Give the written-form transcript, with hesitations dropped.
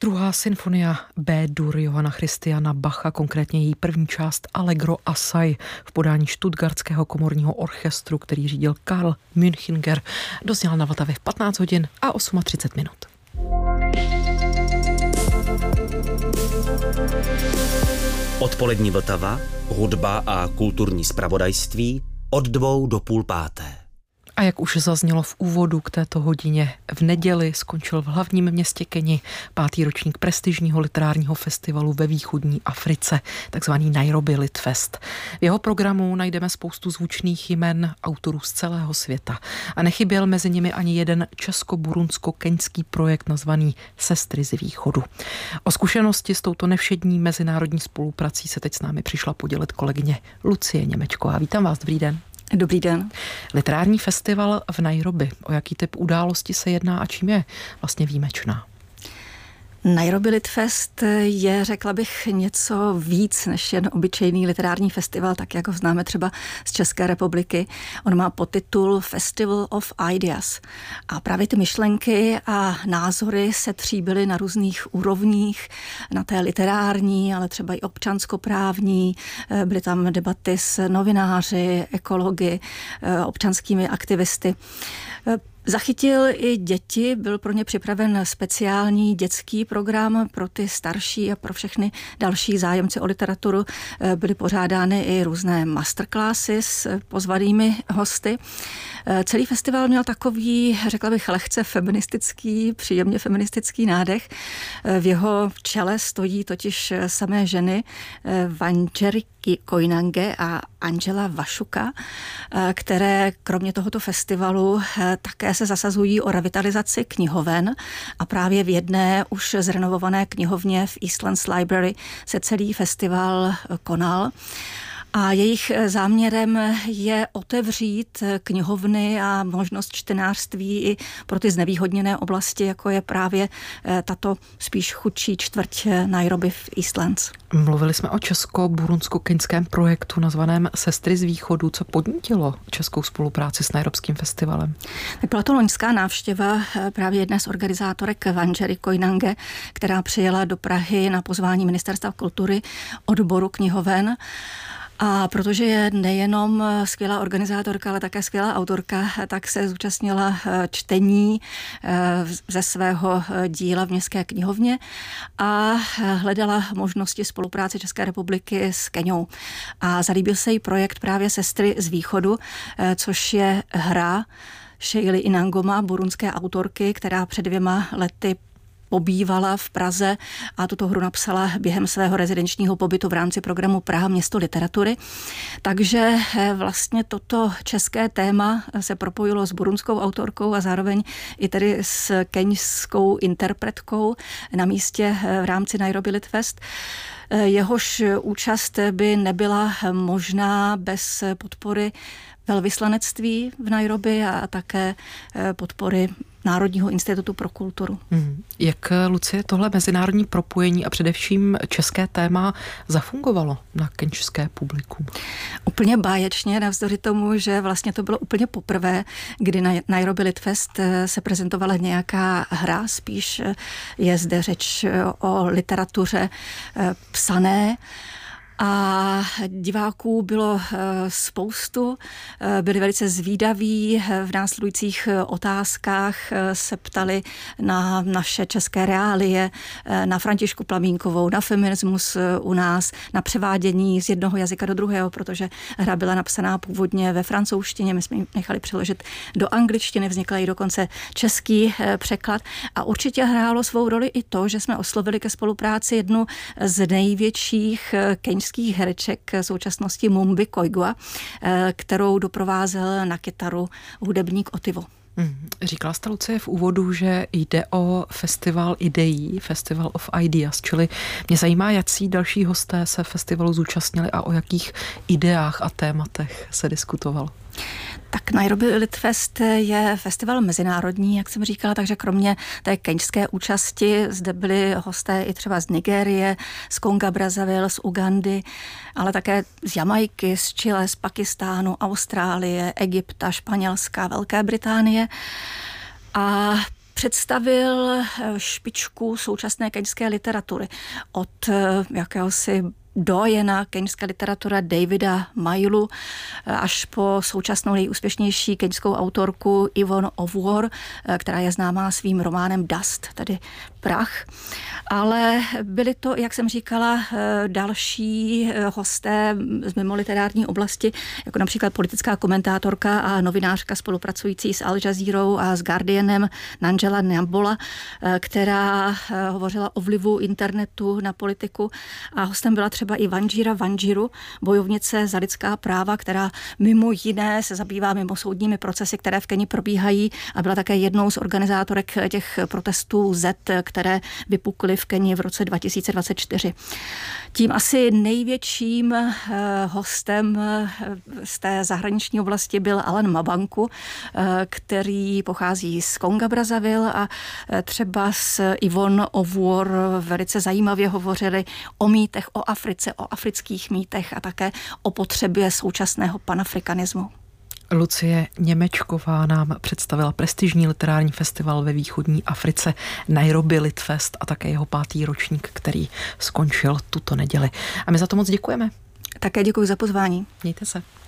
Druhá sinfonia B-dur Johanna Christiana Bacha, konkrétně její první část Allegro Assai v podání Stuttgartského komorního orchestru, který řídil Karl Münchinger, dozněla na Vltavě v 15 hodin a 38 minut. Odpolední Vltava, hudba a kulturní zpravodajství od 2 do 4:30. A jak už zaznělo v úvodu k této hodině, v neděli skončil v hlavním městě Keni 5. ročník prestižního literárního festivalu ve východní Africe, takzvaný Nairobi Litfest. V jeho programu najdeme spoustu zvučných jmen autorů z celého světa. A nechyběl mezi nimi ani jeden česko-burundsko-keňský projekt nazvaný Sestry z východu. O zkušenosti s touto nevšední mezinárodní spoluprací se teď s námi přišla podělit kolegyně Lucie Němečková. Vítám vás, dobrý den. Dobrý den. Literární festival v Nairobi. O jaký typ události se jedná a čím je vlastně výjimečná? Nairobi Litfest je, řekla bych, něco víc než jen obyčejný literární festival, tak jak ho známe třeba z České republiky. On má podtitul Festival of Ideas. A právě ty myšlenky a názory se tříbily na různých úrovních, na té literární, ale třeba i občanskoprávní. Byly tam debaty s novináři, ekology, občanskými aktivisty. Zachytil i děti, byl pro ně připraven speciální dětský program pro ty starší a pro všechny další zájemci o literaturu. Byly pořádány i různé masterclassy s pozvanými hosty. Celý festival měl takový, řekla bych, lehce feministický, příjemně feministický nádech. V jeho čele stojí totiž samé ženy Wanjiri Koinange a Angela Washuka, které kromě tohoto festivalu také se zasazují o revitalizaci knihoven a právě v jedné už zrenovované knihovně v Eastlands Library se celý festival konal. A jejich záměrem je otevřít knihovny a možnost čtenářství i pro ty znevýhodněné oblasti, jako je právě tato spíš chudší čtvrť Nairobi v Eastlands. Mluvili jsme o česko-burundsko-keňském projektu nazvaném Sestry z východu. Co podnítilo českou spolupráci s Nairobským festivalem? Tak byla to loňská návštěva právě jedné z organizátorek Wanjiri Koinange, která přijela do Prahy na pozvání Ministerstva kultury odboru knihoven. A protože je nejenom skvělá organizátorka, ale také skvělá autorka, tak se zúčastnila čtení ze svého díla v Městské knihovně a hledala možnosti spolupráce České republiky s Keňou. A zalíbil se jí projekt právě Sestry z východu, což je hra Sheily Inangoma, burundské autorky, která před 2 lety pobývala v Praze a tuto hru napsala během svého rezidenčního pobytu v rámci programu Praha město literatury. Takže vlastně toto české téma se propojilo s burundskou autorkou a zároveň i tedy s keňskou interpretkou na místě v rámci Nairobi Litfest. Jehož účast by nebyla možná bez podpory velvyslanectví v Nairobi a také podpory Národního institutu pro kulturu. Jak, Lucie, tohle mezinárodní propojení a především české téma zafungovalo na keňské publikum? Úplně báječně, navzdory tomu, že vlastně to bylo úplně poprvé, kdy na Nairobi Litfest se prezentovala nějaká hra, spíš je zde řeč o literatuře psané. A diváků bylo spoustu, byli velice zvídaví, v následujících otázkách se ptali na naše české reálie, na Františku Plamínkovou, na feminismus u nás, na převádění z jednoho jazyka do druhého, protože hra byla napsaná původně ve francouzštině, my jsme ji nechali přeložit do angličtiny, vznikl i dokonce český překlad a určitě hrálo svou roli i to, že jsme oslovili ke spolupráci jednu z největších keňských hereček současnosti Mumbi Koigua, kterou doprovázel na kytaru hudebník Otivo. Říkala jste, Lucie, v úvodu, že jde o festival ideí, Festival of Ideas, čili mě zajímá, jací další hosté se festivalu zúčastnili a o jakých ideách a tématech se diskutovalo. Tak Nairobi Litfest je festival mezinárodní, jak jsem říkala, takže kromě té keňské účasti zde byli hosté i třeba z Nigérie, z Konga Brazzaville, z Ugandy, ale také z Jamajky, z Chile, z Pakistánu, Austrálie, Egypta, Španělska, Velké Británie. A představil špičku současné keňské literatury od jakéhosi dojena keňská literatura Davida Mailu až po současnou nejúspěšnější keňskou autorku Yvonne Owuor, která je známá svým románem Dust, tedy prach. Ale byli to, jak jsem říkala, další hosté z mimoliterární oblasti, jako například politická komentátorka a novinářka spolupracující s Al Jazeerou a s Guardianem Nanjela Nyambola, která hovořila o vlivu internetu na politiku, a hostem byla třeba i Wanjira Wanjiru, bojovnice za lidská práva, která mimo jiné se zabývá mimosoudními procesy, které v Keni probíhají, a byla také jednou z organizátorek těch protestů Z, které vypukly v Keni v roce 2024. Tím asi největším hostem z té zahraniční oblasti byl Alan Mabanku, který pochází z Konga Brazzaville, a třeba s Yvonne Owuor velice zajímavě hovořili o mýtech, o Africe, o afrických mýtech a také o potřebě současného panafrikanismu. Lucie Němečková nám představila prestižní literární festival ve východní Africe Nairobi Litfest a také jeho 5. ročník, který skončil tuto neděli. A my za to moc děkujeme. Také děkuji za pozvání. Mějte se.